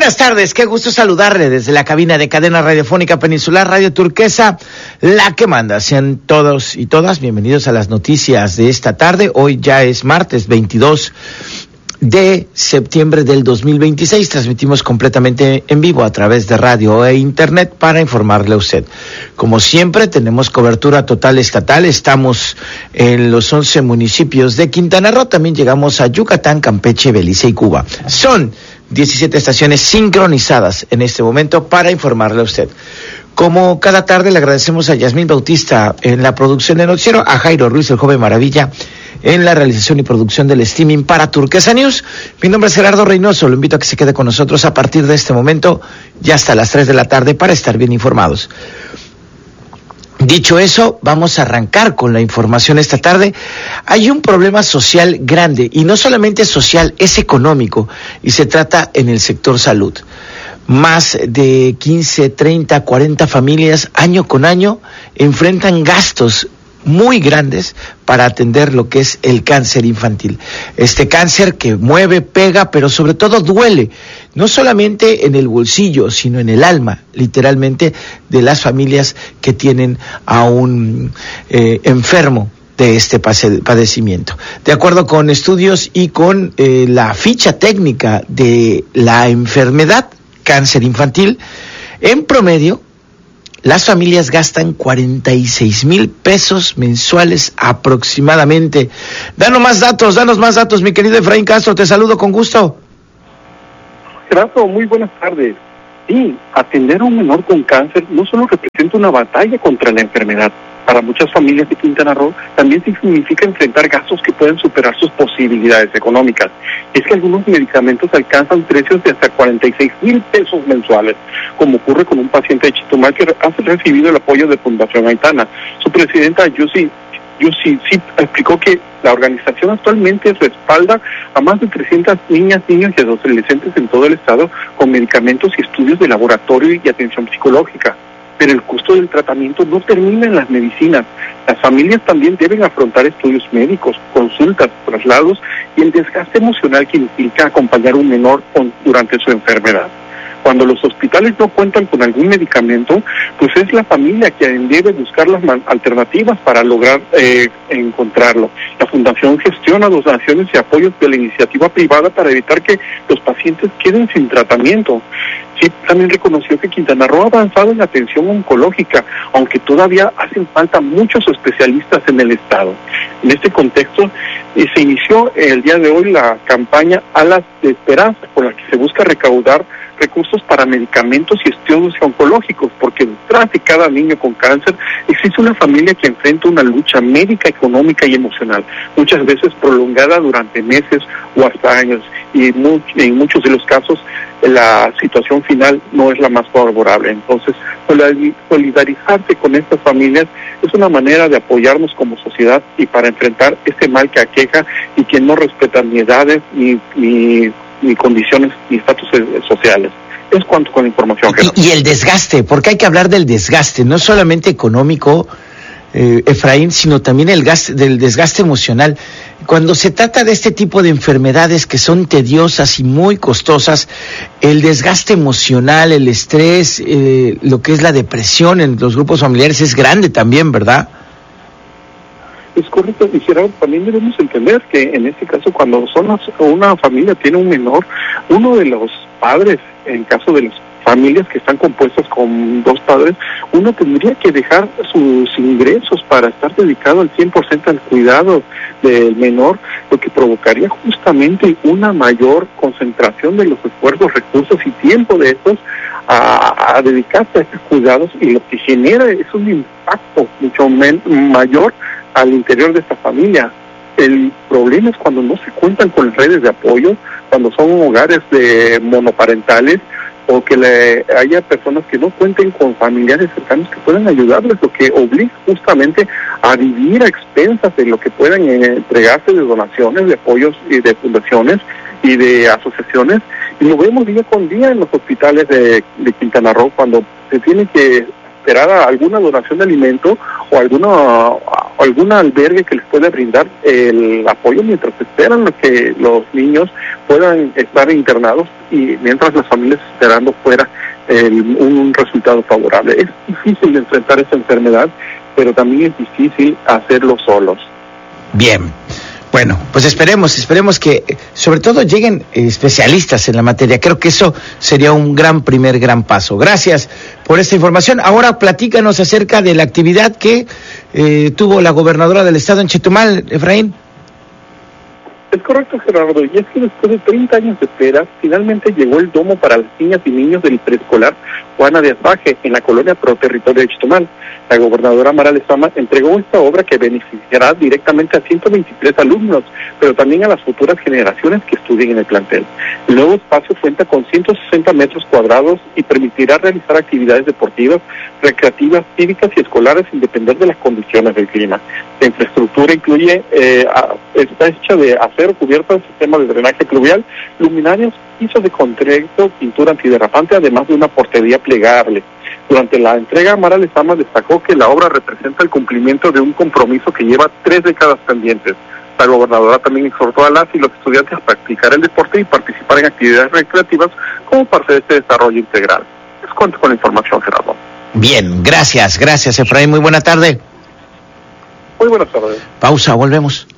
buenas tardes, qué gusto saludarle desde la cabina de Cadena Radiofónica Peninsular Radio Turquesa, la que manda. Sean todos y todas bienvenidos a las noticias de esta tarde. Hoy ya es martes 22 de septiembre del 2026. Transmitimos completamente en vivo a través de radio e internet para informarle a usted. Como siempre, tenemos cobertura total estatal. Estamos en los 11 municipios de Quintana Roo. También llegamos a Yucatán, Campeche, Belice y Cuba. Son 17 estaciones sincronizadas en este momento para informarle a usted. Como cada tarde, le agradecemos a Yasmín Bautista en la producción del noticiero, a Jairo Ruiz, el joven maravilla, en la realización y producción del streaming para Turquesa News. Mi nombre es Gerardo Reynoso, lo invito a que se quede con nosotros a partir de este momento y hasta las 3 de la tarde para estar bien informados. Dicho eso, vamos a arrancar con la información esta tarde. Hay un problema social grande, y no solamente social, es económico, y se trata en el sector salud. Más de 15, 30, 40 familias año con año enfrentan gastos muy grandes para atender lo que es el cáncer infantil. Este cáncer que mueve, pega, pero sobre todo duele, no solamente en el bolsillo, sino en el alma, literalmente, de las familias que tienen a un enfermo de este padecimiento. De acuerdo con estudios y con la ficha técnica de la enfermedad cáncer infantil, en promedio, las familias gastan 46,000 pesos mensuales aproximadamente. Danos más datos, mi querido Efraín Castro, te saludo con gusto. Gerardo, muy buenas tardes. Sí, atender a un menor con cáncer no solo representa una batalla contra la enfermedad. Para muchas familias de Quintana Roo también significa enfrentar gastos que pueden superar sus posibilidades económicas. Es que algunos medicamentos alcanzan precios de hasta 46,000 pesos mensuales, como ocurre con un paciente de Chetumal que ha recibido el apoyo de Fundación Aitana. Su presidenta, Yusi explicó que la organización actualmente respalda a más de 300 niñas, niños y adolescentes en todo el estado con medicamentos y estudios de laboratorio y atención psicológica. Pero el costo del tratamiento no termina en las medicinas. Las familias también deben afrontar estudios médicos, consultas, traslados y el desgaste emocional que implica acompañar a un menor durante su enfermedad. Cuando los hospitales no cuentan con algún medicamento, pues es la familia quien debe buscar las alternativas para lograr encontrarlo. La Fundación gestiona donaciones y apoyos de la iniciativa privada para evitar que los pacientes queden sin tratamiento. Sí, también reconoció que Quintana Roo ha avanzado en la atención oncológica, aunque todavía hacen falta muchos especialistas en el estado. En este contexto, se inició el día de hoy la campaña Alas de Esperanza, con la que se busca recaudar recursos para medicamentos y estudios oncológicos, porque detrás de cada niño con cáncer existe una familia que enfrenta una lucha médica, económica y emocional, muchas veces prolongada durante meses o hasta años, y en muchos de los casos la situación final no es la más favorable. Entonces, solidarizarse con estas familias es una manera de apoyarnos como sociedad y para enfrentar este mal que aqueja y que no respeta ni edades, ni condiciones, ni estatus sociales. Es cuanto con la información. Y el desgaste, porque hay que hablar del desgaste, no solamente económico, Efraín, sino también del desgaste emocional. Cuando se trata de este tipo de enfermedades que son tediosas y muy costosas, el desgaste emocional, el estrés, lo que es la depresión en los grupos familiares es grande también, ¿verdad? Es correcto, y Gerardo, también debemos entender que en este caso, cuando una familia tiene un menor, uno de los padres, en caso de las familias que están compuestas con dos padres, uno tendría que dejar sus ingresos para estar dedicado al 100% al cuidado del menor, lo que provocaría justamente una mayor concentración de los esfuerzos, recursos y tiempo de estos a dedicarse a estos cuidados, y lo que genera es un impacto mucho mayor al interior de esta familia. El problema es cuando no se cuentan con redes de apoyo, cuando son hogares de monoparentales, o que haya personas que no cuenten con familiares cercanos que puedan ayudarles, lo que obliga justamente a vivir a expensas de lo que puedan entregarse de donaciones, de apoyos y de fundaciones y de asociaciones. Y lo vemos día con día en los hospitales de Quintana Roo, cuando se tiene que esperar a alguna donación de alimento o algún albergue que les pueda brindar el apoyo mientras esperan que los niños puedan estar internados y mientras las familias esperando fuera un resultado favorable. Es difícil enfrentar esta enfermedad, pero también es difícil hacerlo solos. Bien. Bueno, pues esperemos que sobre todo lleguen especialistas en la materia. Creo que eso sería un primer gran paso. Gracias por esta información. Ahora platícanos acerca de la actividad que tuvo la gobernadora del estado en Chetumal, Efraín. Es correcto, Gerardo, y es que después de 30 años de espera, finalmente llegó el domo para las niñas y niños del preescolar Juana de Azaje, en la colonia Pro Territorio de Chetumal. La gobernadora Mara Lezama entregó esta obra que beneficiará directamente a 123 alumnos, pero también a las futuras generaciones que estudien en el plantel. El nuevo espacio cuenta con 160 metros cuadrados y permitirá realizar actividades deportivas, recreativas, cívicas y escolares sin depender de las condiciones del clima. La infraestructura incluye, está hecha de acero cubierto en sistema de drenaje pluvial, luminarias, pisos de concreto, pintura antiderrapante, además de una portería plegable. Durante la entrega, Mara Lezama destacó que la obra representa el cumplimiento de un compromiso que lleva 3 décadas pendientes. La gobernadora también exhortó a las y los estudiantes a practicar el deporte y participar en actividades recreativas como parte de este desarrollo integral. Les cuento con la información, Gerardo. Bien, gracias Efraín, muy buena tarde. Muy buenas tardes. Pausa, volvemos.